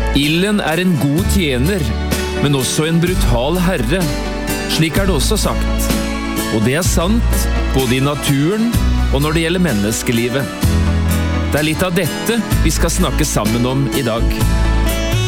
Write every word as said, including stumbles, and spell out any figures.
Ilden er en god tjener, men også en brutal herre. Slik er det også sagt. Og det er sant, både i naturen og når det gjelder menneskelivet. Det er litt av dette vi skal snakke sammen om i dag.